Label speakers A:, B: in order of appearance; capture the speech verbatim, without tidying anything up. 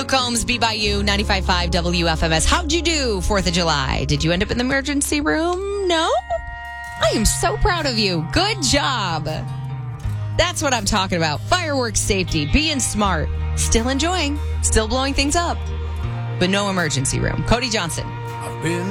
A: Luke Combs, Be By You, ninety-five point five W F M S. How'd you do fourth of July? Did you end up in the emergency room? No? I am so proud of you. Good job. That's what I'm talking about. Fireworks safety, being smart, still enjoying, still blowing things up, but no emergency room. Cody Johnson.
B: I've been